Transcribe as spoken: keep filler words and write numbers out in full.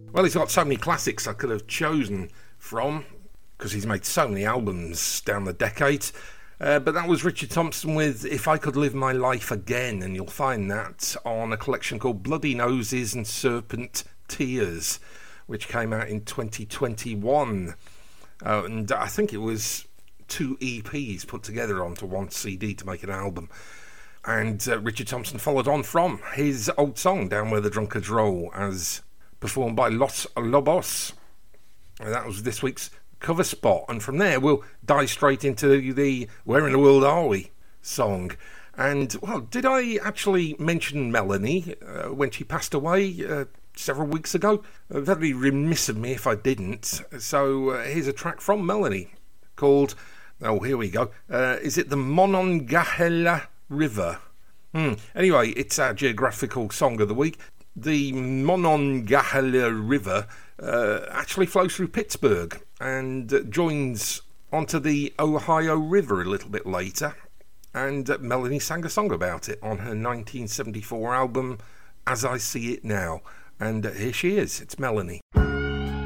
Well, he's got so many classics I could have chosen from, because he's made so many albums down the decades. Uh, but that was Richard Thompson with If I Could Live My Life Again, and you'll find that on a collection called Bloody Noses and Serpent Tears, which came out in twenty twenty-one. Uh, and I think it was two E Ps put together onto one C D to make an album. And uh, Richard Thompson followed on from his old song, Down Where the Drunkards Roll, as performed by Los Lobos. And that was this week's cover spot. And from there, we'll dive straight into the Where in the World Are We song. And, well, did I actually mention Melanie uh, when she passed away uh, several weeks ago? Uh, that'd be remiss of me if I didn't. So uh, here's a track from Melanie called, oh, here we go. Uh, is it the Monongahela River? Hmm. Anyway, it's our geographical song of the week. The Monongahela River uh, actually flows through Pittsburgh and uh, joins onto the Ohio River a little bit later. And uh, Melanie sang a song about it on her nineteen seventy-four album, As I See It Now. And uh, here she is. It's Melanie.